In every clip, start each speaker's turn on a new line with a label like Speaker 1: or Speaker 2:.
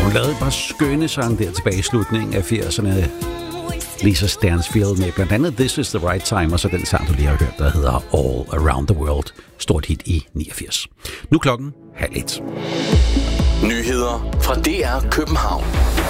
Speaker 1: Hun lavede bare skønne sang der tilbage i slutningen af 80'erne. Lisa Stansfield med blandt andet This Is The Right Time, og så den sang, du lige har hørt, der hedder All Around The World. Stort hit i 89. Nu klokken 12:30.
Speaker 2: Nyheder fra DR København.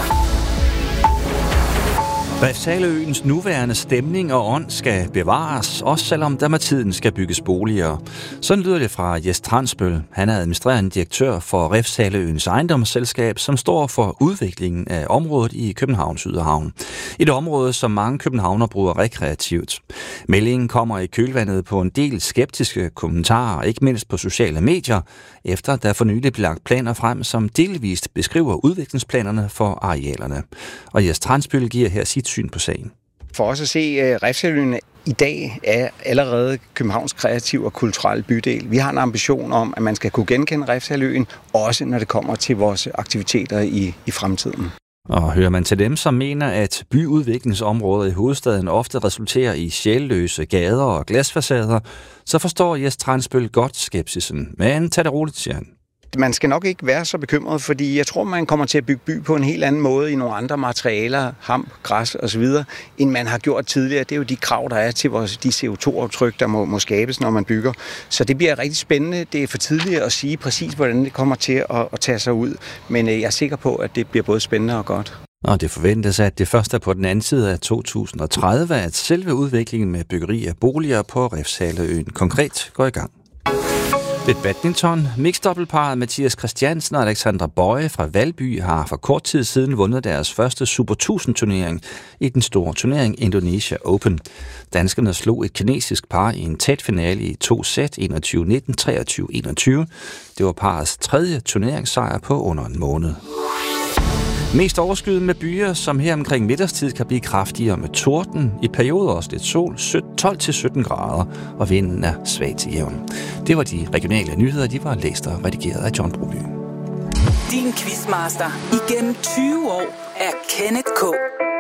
Speaker 3: Refshaleøens nuværende stemning og ånd skal bevares, også selvom der med tiden skal bygges boliger. Sådan lyder det fra Jes Transbøl. Han er administrerende direktør for Refshaleøens ejendomsselskab, som står for udviklingen af området i Københavns Yderhavn. Et område, som mange københavner bruger rekreativt. Meldingen kommer i kølvandet på en del skeptiske kommentarer, ikke mindst på sociale medier, efter der for nylig blev lagt planer frem, som delvist beskriver udviklingsplanerne for arealerne. Og Jes Transbøl giver her sit syn på sagen.
Speaker 4: For os at se, Refshaleøen i dag er allerede Københavns kreativ og kulturelle bydel. Vi har en ambition om, at man skal kunne genkende Refshaleøen, også når det kommer til vores aktiviteter i fremtiden.
Speaker 3: Og hører man til dem, som mener, at byudviklingsområder i hovedstaden ofte resulterer i sjælløse gader og glasfacader, så forstår Jes Transbøl godt skepsisen. Men tag det roligt, siger han.
Speaker 4: Man skal nok ikke være så bekymret, fordi jeg tror, man kommer til at bygge by på en helt anden måde i nogle andre materialer, hamp, græs osv., end man har gjort tidligere. Det er jo de krav, der er til de CO2-aftryk, der må skabes, når man bygger. Så det bliver rigtig spændende. Det er for tidligt at sige præcis, hvordan det kommer til at tage sig ud. Men jeg er sikker på, at det bliver både spændende og godt.
Speaker 3: Og det forventes, at det først er på den anden side af 2030, at selve udviklingen med byggeri af boliger på Refshaleøen konkret går i gang. Lidt badminton. Mixed-doubleparret Mathias Christiansen og Alexandra Bøje fra Valby har for kort tid siden vundet deres første Super 1000-turnering i den store turnering Indonesia Open. Danskerne slog et kinesisk par i en tæt finale i 2 sæt 21-19, 23-21. Det var parrets 3. turneringssejr på under en måned. Mest overskydende med byer, som her omkring middagstid kan blive kraftigere med torden. I perioder også lidt sol, 12-17 grader, og vinden er svag til jævn. Det var de regionale nyheder, de var læst og redigeret af John Broby.
Speaker 5: Din quizmaster igennem 20 år er Kenneth K.